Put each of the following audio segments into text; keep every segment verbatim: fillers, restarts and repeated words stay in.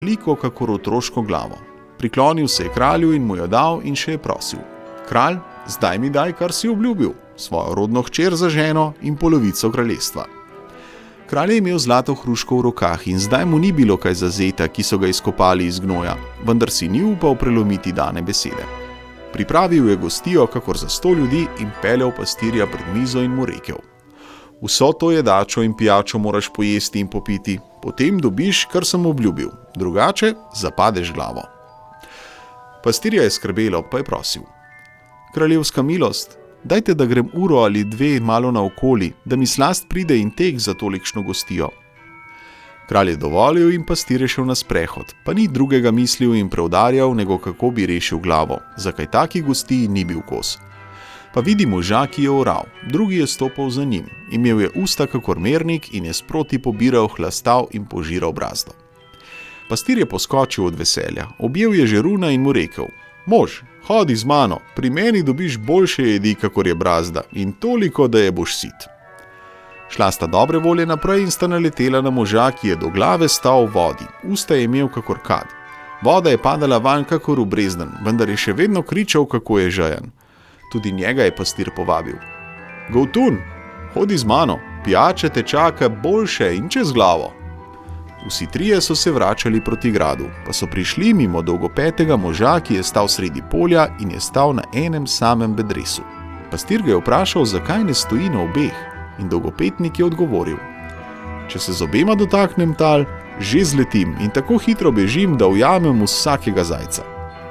veliko kakor otroško glavo. Priklonil se je kralju in mu jo dal in še je prosil: Kralj, zdaj mi daj, kar si obljubil, svojo rodno hčer za ženo in polovico kraljestva. Kralj je imel zlato hruško v rokah in zdaj mu ni bilo kaj za zeta, ki so ga izkopali iz gnoja, vendar si ni upal prelomiti dane besede. Pripravil je gostijo, kakor za sto ljudi, in peljal pastirja pred mizo in mu rekel: Vso to jedačo in pijačo moraš pojesti in popiti, potem dobiš, kar sem obljubil, drugače zapadeš glavo. Pastirja je skrbelo, pa je prosil: Kraljevska milost, dajte, da grem uro ali dve malo naokoli, da mi slast pride in tek za tolikšno gostijo. Kralj je dovolil in pastir je šel na sprehod, pa ni drugega mislil in preudarjal, nego kako bi rešil glavo, zakaj taki gostiji ni bil kos. Pa vidi moža, ki je oral, drugi je stopal za njim, imel je usta kakor mernik in je sproti pobiral, hlastal in požiral brazdo. Pastir je poskočil od veselja, objel je žeruna in mu rekel: Mož, hodi z mano, pri meni dobiš boljše jedi, kakor je brazda, in toliko, da je boš sit. Šla sta dobre volje naprej in sta naletela na moža, ki je do glave stal v vodi, usta je imel kakor kad. Voda je padala van kakor v brezden, vendar je še vedno kričal, kako je žejen. Tudi njega je pastir povabil: Govtun, hodi z mano, pijače te čaka boljše in čez glavo. Vsi trije so se vračali proti gradu, pa so prišli mimo dolgopetega moža, ki je stal sredi polja in je stal na enem samem bedresu. Pastir ga je vprašal, zakaj ne stoji na obeh, in dolgopetnik je odgovoril: Če se z obema dotaknem tal, že zletim in tako hitro bežim, da ujamem vsakega zajca.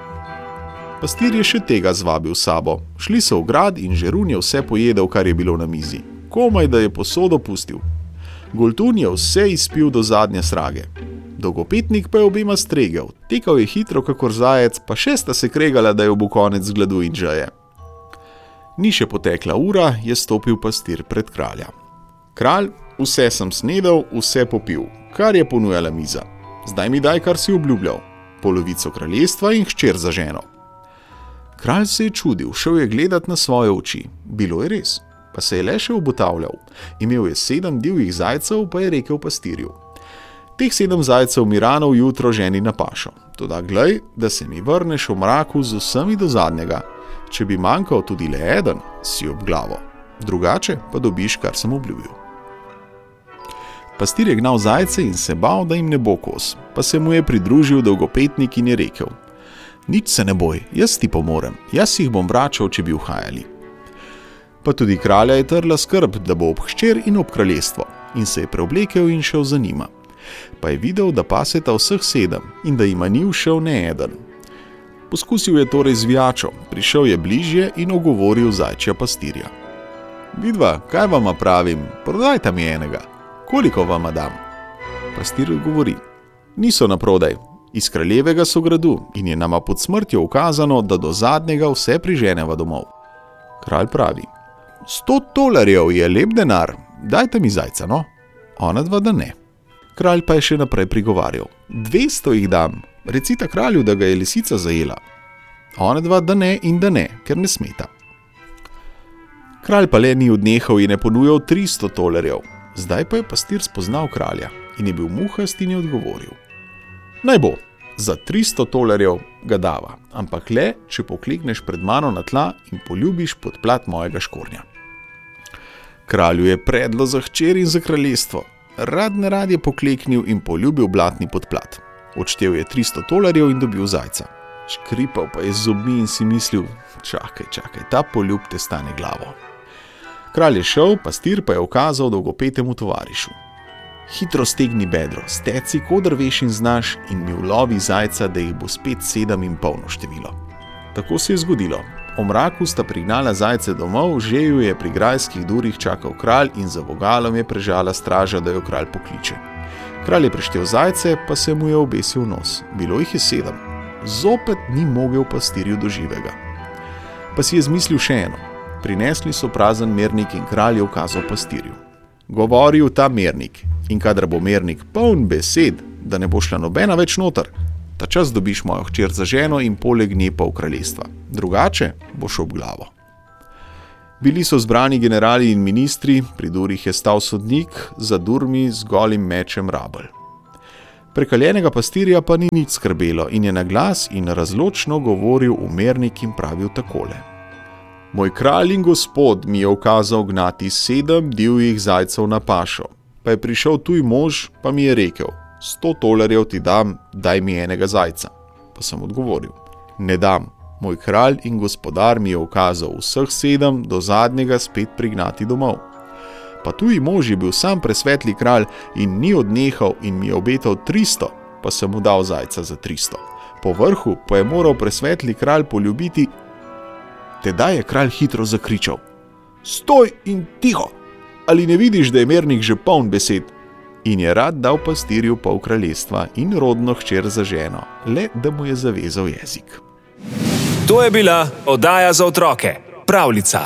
Pastir je še tega zvabil sabo, šli so v grad in žerun je vse pojedel, kar je bilo na mizi, komaj da je posodo pustil. Goltun je vse izpil do zadnje srage. Dolgopetnik pa je obema stregel, tekal je hitro kakor zajec, pa še sta se kregala, da je bo konec gladu in žeje. Ni še potekla ura, je stopil pastir pred kralja. Kralj, vse sem snedel, vse popil, kar je ponujala miza. Zdaj mi daj, kar si obljubljal, polovico kraljestva in hčer za ženo. Kralj se je čudil, šel je gledat na svoje oči. Bilo je res, pa se je le še obotavljal. Imel je sedem divjih zajcev, pa je rekel pastirju: Teh sedem zajcev mi rano jutro ženi na pašo. Toda glej, da se mi vrneš v mraku z vsemi do zadnjega. Če bi manjkal tudi le eden, si ob glavo. Drugače pa dobiš, kar sem obljubil. Pastir je gnal zajce in se bal, da jim ne bo kos, pa se mu je pridružil dolgopetnik in je rekel: Nič se ne boj, jaz ti pomorem, jaz jih bom vračal, če bi uhajali. Pa tudi kralja je trla skrb, da bo ob hčer in ob kraljestvo, in se je preoblekel in šel za njima. Pa je videl, da paseta vseh sedem in da jima ni všel ne eden. Poskusil je torej zvijačo, prišel je bližje in ogovoril zajčja pastirja: Vidva, kaj vama pravim, prodajta mi enega, koliko vama dam? Pastir odgovori: Niso naprodaj, iz kraljevega so gradu in je nama pod smrtjo ukazano, da do zadnjega vse priženeva domov. Kralj pravi: Sto tolarjev je lep denar, dajte mi zajca, no? Ona dva, da ne. Kralj pa je še naprej prigovarjal: Dvesto jih dam, recita kralju, da ga je lisica zajela. Ona dva, da ne in da ne, ker ne smeta. Kralj pa le ni odnehal in je ponujal tristo tolarjev. Zdaj pa je pastir spoznal kralja in je bil muhast in je odgovoril: Naj bo, za tristo tolarjev ga dava, ampak le, če poklikneš pred mano na tla in poljubiš podplat mojega škornja. Kralju je predlo za hčer in za kraljestvo. Rad ne rad je pokleknil in poljubil blatni podplat. Odštel je tristo tolarjev in dobil zajca. Škripal pa je z zobmi in si mislil: Čakaj, čakaj, ta poljub te stane glavo. Kralj je šel, pastir pa je ukazal dolgopetemu tovarišu: Hitro stegni bedro, steci, kodr veš in znaš, in mi ulovi zajca, da jih bo spet sedem in polno število. Tako se je zgodilo. O mraku sta prignala zajce domov, že ju je pri grajskih durih čakal kralj in za vogalom je prežala straža, da jo kralj pokliče. Kralj je preštel zajce, pa se mu je obesil nos. Bilo jih je sedem. Zopet ni mogel pastirju do živega. Pa si je zmislil še eno. Prinesli so prazen mernik in kralj je ukazal pastirju: Govoril ta mernik, in kadar bo mernik poln besed, da ne bo šla nobena več noter, ta čas dobiš mojo hčer za ženo in poleg nje pol kraljestva. Drugače boš ob glavo. Bili so zbrani generali in ministri, pri durih je stal sodnik, za durmi z golim mečem Rabelj. Prekaljenega pastirja pa ni nič skrbelo in je na glas in razločno govoril umernik in pravil takole. Moj kralj in gospod mi je ukazal gnati sedem divjih zajcev na pašo, pa je prišel tuj mož, pa mi je rekel, sto tolarjev ti dam, daj mi enega zajca. Pa sem odgovoril, ne dam, moj kralj in gospodar mi je ukazal vseh sedem do zadnjega spet prignati domov. Pa tuji mož je bil sam presvetli kralj in ni odnehal in mi je obetal tristo, pa sem mu dal zajca za tristo. Po vrhu pa je moral presvetli kralj poljubiti. Tedaj je kralj hitro zakričal, stoj in tiho, ali ne vidiš, da je mernik že poln besed? In je rad dal pastirju pol kraljestva in rodno hčer za ženo, le da mu je zavezal jezik. To je bila oddaja za otroke, Pravljica.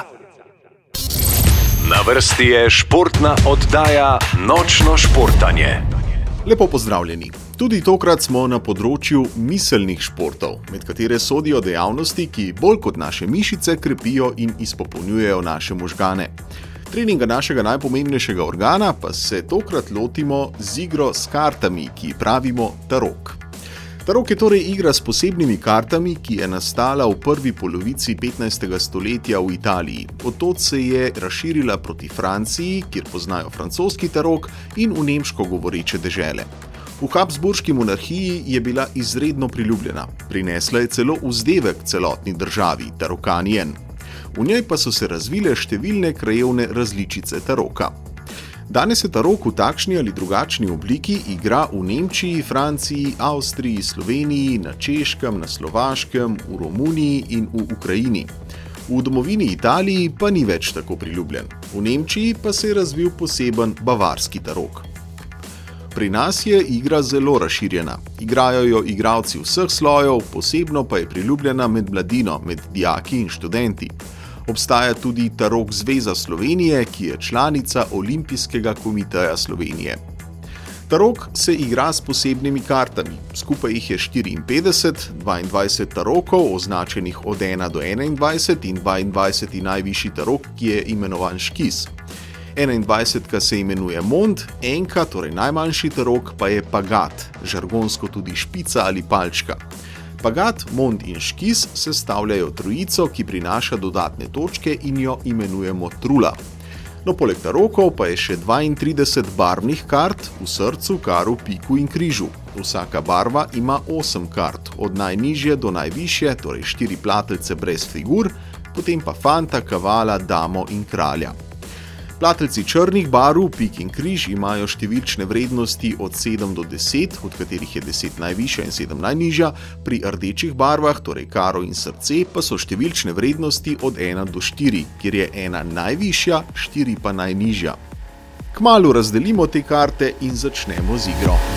Na vrsti je športna oddaja Nočno športanje. Lepo pozdravljeni. Tudi tokrat smo na področju miselnih športov, med katere sodijo dejavnosti, ki bolj kot naše mišice krepijo in izpopolnjujejo naše možgane. Treninga našega najpomembnejšega organa pa se tokrat lotimo z igro s kartami, ki pravimo tarok. Tarok je torej igra s posebnimi kartami, ki je nastala v prvi polovici petnajstega stoletja v Italiji. Od tod se je razširila proti Franciji, kjer poznajo francoski tarok, in v nemško govoreče dežele. V Habsburški monarhiji je bila izredno priljubljena. Prinesla je celo vzdevek celotni državi, Tarokanijen. V njej pa so se razvile številne krajevne različice taroka. Danes se tarok v takšni ali drugačni obliki igra v Nemčiji, Franciji, Avstriji, Sloveniji, na Češkem, na Slovaškem, v Romuniji in v Ukrajini. V domovini Italiji pa ni več tako priljubljen. V Nemčiji pa se je razvil poseben bavarski tarok. Pri nas je igra zelo razširjena. Igrajo jo igralci vseh slojev, posebno pa je priljubljena med mladino, med dijaki in študenti. Obstaja tudi Tarok Zveza Slovenije, ki je članica Olimpijskega komiteja Slovenije. Tarok se igra s posebnimi kartami. Skupaj jih je štiriinpetdeset, dvaindvajset tarokov, označenih od ena do enaindvajset in dvaindvajseti najvišji tarok, ki je imenovan škis. enaindvajsetka se imenuje mond, enka, torej najmanjši tarok, pa je pagat, žargonsko tudi špica ali palčka. Pagat, mond in škis sestavljajo trojico, ki prinaša dodatne točke in jo imenujemo trula. No, poleg tarokov pa je še dvaintrideset barvnih kart v srcu, karu, piku in križu. Vsaka barva ima osem kart, od najnižje do najvišje, torej štiri plateljce brez figur, potem pa fanta, kavala, damo in kralja. Plateljci črnih barv, pik in križ, imajo številčne vrednosti od sedem do deset, od katerih je deset najvišja in sedem najnižja, pri rdečih barvah, torej karo in srce, pa so številčne vrednosti od ena do štiri, kjer je ena najvišja, štiri pa najnižja. Kmalu razdelimo te karte in začnemo z igro.